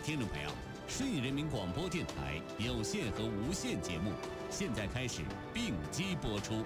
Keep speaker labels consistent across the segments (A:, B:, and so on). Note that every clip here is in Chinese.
A: 听众朋友，顺义人民广播电台有线和无线节目现在开始并机播出。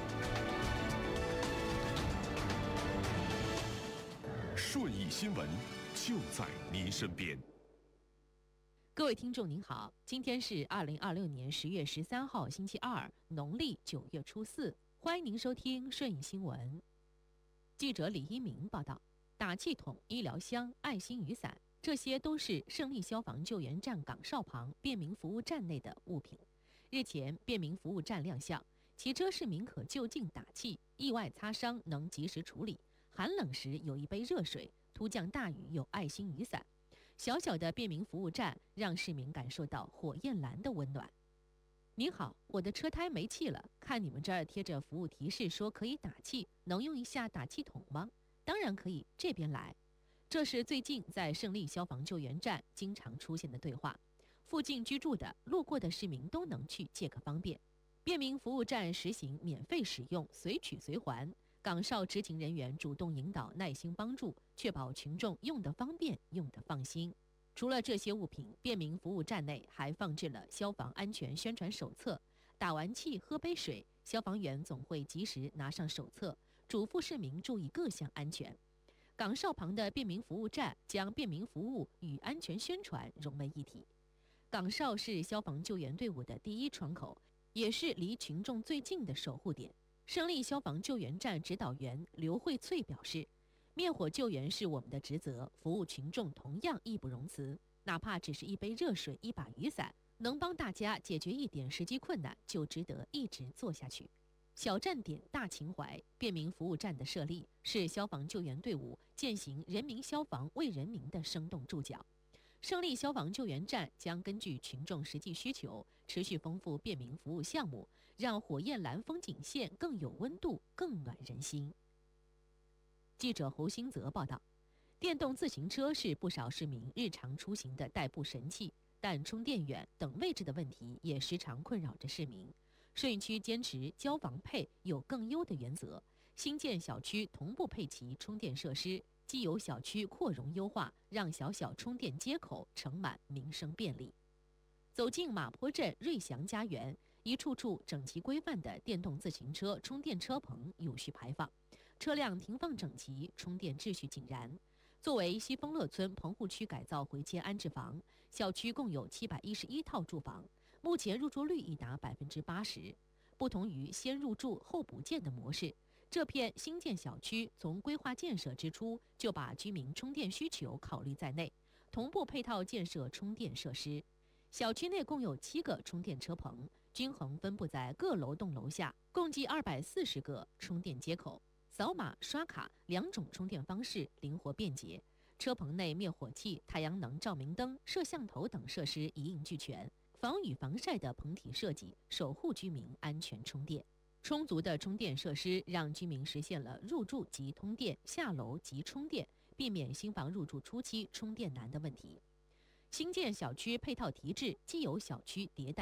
B: 顺义新闻就在您身边。
C: 各位听众您好，今天是2026年10月13号星期二，农历9月初4，欢迎您收听顺义新闻。记者李一鸣报道，打气筒、医疗箱、爱心雨伞，这些都是胜利消防救援站岗哨旁便民服务站内的物品。日前，便民服务站亮相，骑车市民可就近打气，意外擦伤能及时处理，寒冷时有一杯热水，突降大雨有爱心雨伞。小小的便民服务站让市民感受到火焰蓝的温暖。您好，我的车胎没气了，看你们这儿贴着服务提示说可以打气，能用一下打气筒吗？当然可以，这边来。这是最近在胜利消防救援站经常出现的对话，附近居住的、路过的市民都能去借个方便。便民服务站实行免费使用、随取随还，岗哨执勤人员主动引导、耐心帮助，确保群众用得方便、用得放心。除了这些物品，便民服务站内还放置了消防安全宣传手册，打完气喝杯水，消防员总会及时拿上手册，嘱咐市民注意各项安全。岗哨旁的便民服务站将便民服务与安全宣传融为一体。岗哨是消防救援队伍的第一窗口，也是离群众最近的守护点。胜利消防救援站指导员刘慧翠表示，灭火救援是我们的职责，服务群众同样义不容辞，哪怕只是一杯热水、一把雨伞，能帮大家解决一点实际困难，就值得一直做下去。小站点大情怀，便民服务站的设立是消防救援队伍践行人民消防为人民的生动注脚。胜利消防救援站将根据群众实际需求，持续丰富便民服务项目，让火焰蓝风景线更有温度，更暖人心。记者侯新泽报道，电动自行车是不少市民日常出行的代步神器，但充电远、等位置的问题也时常困扰着市民。顺义区坚持交房配有更优的原则，新建小区同步配齐充电设施，既有小区扩容优化，让小小充电接口盛满，民生便利。走进马坡镇瑞祥家园，一处处整齐规范的电动自行车充电车棚有序排放，车辆停放整齐，充电秩序井然。作为西丰乐村棚户区改造回迁安置房，小区共有711套住房，目前入住率已达80%。不同于先入住后补建的模式，这片新建小区从规划建设之初就把居民充电需求考虑在内，同步配套建设充电设施。小区内共有7个充电车棚，均衡分布在各楼栋楼下，共计240个充电接口。扫码、刷卡2种充电方式灵活便捷，车棚内灭火器、太阳能照明灯、摄像头等设施一应俱全，防雨防晒的棚体设计守护居民安全充电。充足的充电设施让居民实现了入住即通电、下楼即充电，避免新房入住初期充电难的问题。新建小区配套提质，既有小区迭代